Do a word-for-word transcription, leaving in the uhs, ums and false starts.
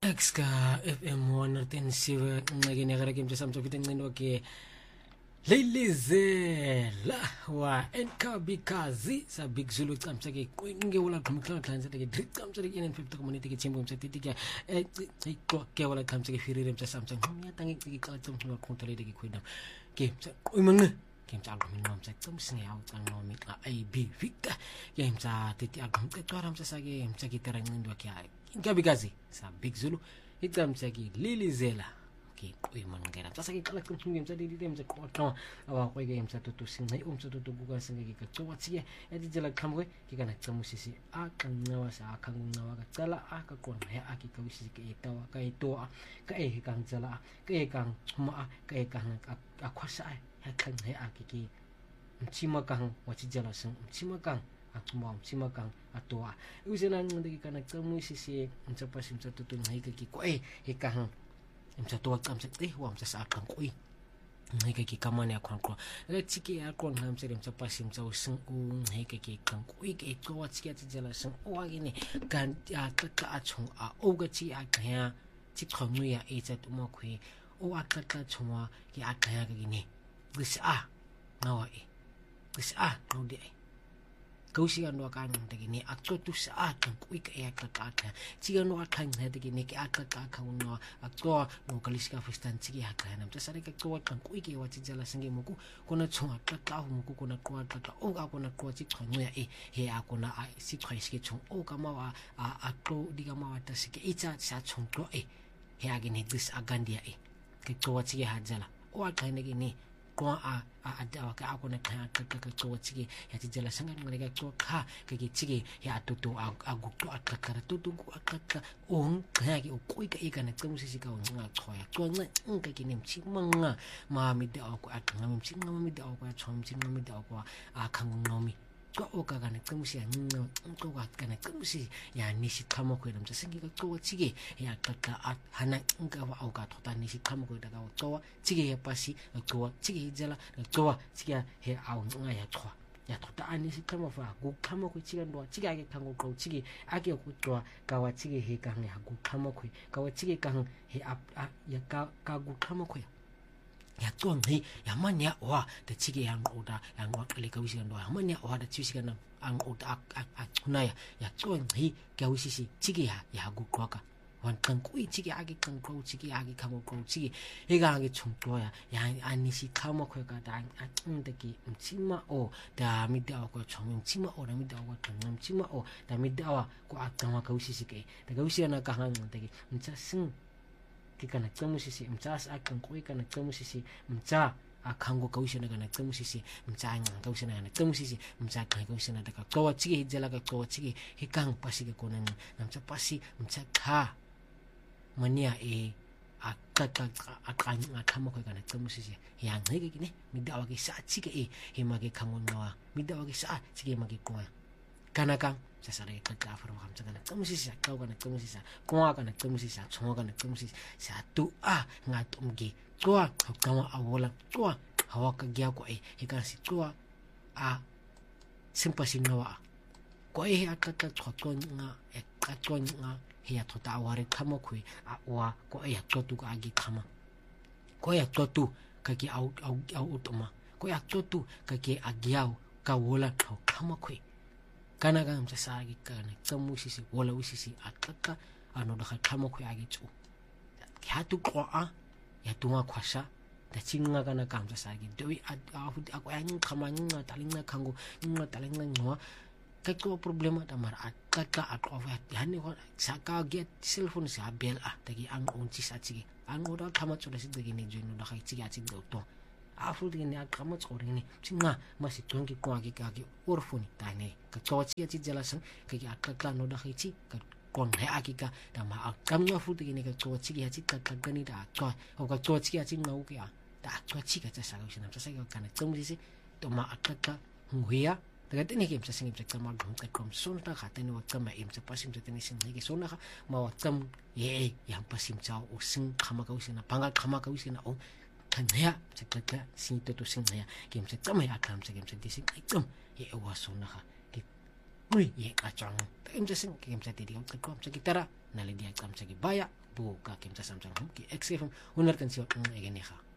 Exka F M one ten siwe ngeke nekara ke mtsa samtso fiteng ngendo ke Lelizela wa enkabikazi sa Big Zulu camsa ke kwinge wala kumkla klanza ke drip camsa ke N fifty community ke chimbo mtsa titi ke e ke wala camsa ke firire mtsa samsa ngya tangi ke ka tsom ngwa kontole ke kwenda ke mtsa kwimanga ke mtsa algo minwa mtsa tsom singa au tsa no mi a B Victor ke mtsa titi algo ke twara mtsa sa ke mtsa ke tera ngendo ke inkabikazi sa Big Zulu icamsa ke Lelizela ke kwimangera tsasa ke kala kuntunge mtsa didi mtsa kwatla awa kweke mtsa tutu singa umtsa tutu buka singa ke ka tsowa tsiye edijela khamwe ke kana tsamusisi a kancawa sa akhanguncawa ka tsala aka kona ya aki ka wisisi ke etawa ka etoa ka e ka ntsala ka e ka chuma ka e ka akhwasa ya khanca ya aki ke mchima ka wachijala sing mchima ka achuma mchima ka atoa usena ngende kana tsamusisi mtsa pasi mtsa tutu ngai ke ko e e ka mtsa toa tsamsa eh wa mtsa sa akhan koi ngai ke kamane ya khwanqwa le tsiki ya qon ha mtsa mtsa pasi mtsa using u ngai ke ke kan koi ke tsowa tsiki ya tsela sing o wa gene kan ya tata a chung a o ga tsi a khya tsi khongu ya e tsa tuma khwe o a tata chungwa ke a khya ke gene this a nawa e this a no de kausi ando ka nang te ni akto tu sa atang kui ka ya ka ka ti ando ka khang ne te ni ke aka ka ka uno akto no kaliska festan ti ya ka nam tsare ka to ka kui ke wa ti jala singe muku kona chunga ka ka muku kona kwa ka ka o ka kona kwa ti khonyo ya e he a kona a si khwai ske chung o ka ma wa a akto diga ma wa ta sike icha sa chung to e he a gene dis agandia e ke to wa ti ya jala o a ka ne ni kwa a a dawa ka akona ka ka ka to tsige ya tijela sanga ngale ka to kha ka ke tsige ya tutu a gukto akakara tutu akaka on ka ke o koi ka ikana tsamusisi ka onga choya to nga nka ke nemchi manga ma mi da ko akanga mi mchi ngama mi da ko chom mchi ngama mi da ko akhangu ngomi ko o ka kana tsamusi ya nno ko ka kana tsamusi ya nishi khamo ko namtsa singi ka to tsige ya kaka hana nka wa o ka thota nishi khamo ko da ka to tsige ya pasi to tsige jala to tsige he a nga ya thwa ya thota ani shi khamo fa ku khamo ko tsige ndo tsige ake khango ko tsige ake ku to ka wa tsige he ka nga ku khamo ko ka wa tsige ka he a ya ka ka ku khamo ko ya tsong he ya manya wa da tsige yang oda yang wa le ka wisi ndo ya manya wa da tsisi kana ang oda a tsunaya ya tsong he ka wisi si tsige ya ya ku kwaka wan kan kui tsige age kan ko tsige age kamo ko tsige he ga age chung to ya ya ani si kamo ko ka da a tsinde ki mchima o da mi da ko chong mchima o da mi da ko kan mchima o da mi da wa ko a kama ka wisi si ke da ka wisi na ka hang de ki mcha sing ki kana tsamusisi mcha sa kan koi kana tsamusisi mcha akhango kausina kana tsamusisi mcha nga kausina kana tsamusisi mcha ka kausina da ka ko tsige hijela ka ko tsige hikang pasi ke kona namcha pasi mcha kha mania e akaka akanya khamo ko kana tsamusisi ya ngeke kine midawa ke sa tsige e himage khango nawa midawa ke sa tsige mage ko kana kang sasare ka ka faro ham tsana tsamusisi ka kana tsamusisi ko kana tsamusisi chonga kana tsamusisi sa tu a nga tumge toa kama awola toa hawaka gya ko e hika si toa a simpasi nawa ko e akaka tsotso nga e katso nga he ya tota aware kama ko a wa ko e ya totu ka agi kama ko ya totu ka ki au au au utoma ko ya totu ka ki agiao ka wola kama ko kana ga mtsa sa gi kana tsamusisi wola wisisi akaka ano da kama ko agi tsu ya tu ko a ya tunga khwasha da chinga kana kamsa sagi dewi a ako yang khamanga talinga khango nga talinga ngwa ka ko problema da mar akaka ako ya hani ko saka get cellphone sa bel a tagi ang onchi sa chigi ang oda khama choda si degi ni joino da khai chigi a chigi to afu degi ni akama chori ni chinga masi tongi ko agi ka gi orfuni ta ne ka chochi chi jala sang ka gi akaka no da khai chi ka kon he akika da ma akam nga fu de ni ka cho chi ya chi ta ta gani da cho o ka cho chi ya chi ngau ke ya da cho chi ka cha sa ga shinam sa sa ga kana tsum si to ma akaka huya da ga ni ke msa sing msa ma gum ka kom son ta kha tani wa kama im sa pasim sa tani sing ni ke son na ma wa kam ye ya pasim cha o sing khama ka usina panga khama ka usina o kan ya sa ka ka sin to to sing ya ke msa kama ya kam sa ke msa di sing ai kam ye wa son na ngui ye qachang imtsa sing ke imtsa tedi imtsa ko imtsa kitara na le dia qamtsa ki baya buka ke imtsa samsang ki X F M unar kan siwa ng egeneha